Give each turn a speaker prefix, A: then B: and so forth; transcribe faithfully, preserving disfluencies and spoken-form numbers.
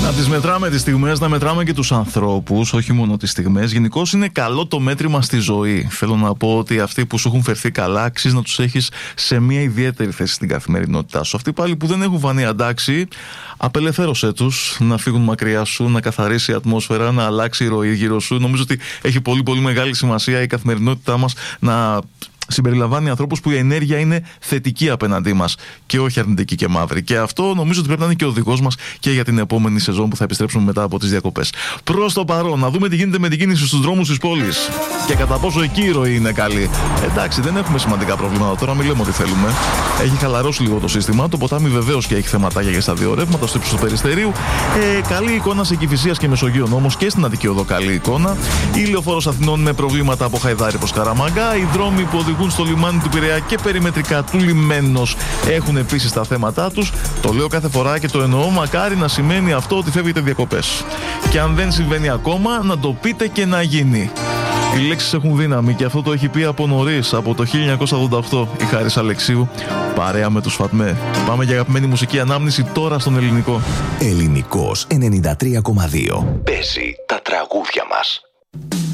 A: Να τις μετράμε τις στιγμές, να μετράμε και τους ανθρώπους, όχι μόνο τις στιγμές. Γενικώς είναι καλό το μέτρημα στη ζωή. Θέλω να πω ότι αυτοί που σου έχουν φερθεί καλά, αξίζει να τους έχεις σε μια ιδιαίτερη θέση στην καθημερινότητά σου. Αυτοί πάλι που δεν έχουν φανεί αντάξει, απελευθέρωσέ τους να φύγουν μακριά σου, να καθαρίσει η ατμόσφαιρα, να αλλάξει η ροή γύρω σου. Νομίζω ότι έχει πολύ πολύ μεγάλη σημασία η καθημερινότητά μας να συμπεριλαμβάνει ανθρώπους που η ενέργεια είναι θετική απέναντί μας και όχι αρνητική και μαύρη. Και αυτό νομίζω ότι πρέπει να είναι και ο οδηγός μας και για την επόμενη σεζόν που θα επιστρέψουμε μετά από τις διακοπές. Προς το παρόν, να δούμε τι γίνεται με την κίνηση στους δρόμους της πόλης και κατά πόσο εκεί η ροή είναι καλή. Εντάξει, δεν έχουμε σημαντικά προβλήματα τώρα, μην λέμε ότι θέλουμε. Έχει χαλαρώσει λίγο το σύστημα. Το ποτάμι βεβαίως και έχει θεματάκια για στα δύο ρεύματα στο ύψος του Περιστερίου. Ε, καλή εικόνα σε Κηφισίας και Μεσογείων όμως και στην Αττική Οδό καλή εικόνα. Η Λεωφόρος Αθηνών με προβλήματα από Χαϊδάρη προς Καραμαγκά. Οι δρόμοι που οδηγούν στο λιμάνι του Πειραιά και περιμετρικά του λιμένος έχουν επίσης τα θέματά τους. Το λέω κάθε φορά και το εννοώ, μακάρι να σημαίνει αυτό ότι φεύγετε διακοπές. Και αν δεν συμβαίνει ακόμα, να το πείτε και να γίνει. Οι λέξεις έχουν δύναμη και αυτό το έχει πει από νωρίς, από το χίλια εννιακόσια ογδόντα οκτώ η Χάρης Αλεξίου, παρέα με τους Φατμέ. Πάμε για αγαπημένη μουσική ανάμνηση τώρα στον ελληνικό.
B: Ελληνικός ενενήντα τρία κόμμα δύο. Παίζει τα τραγούδια μας.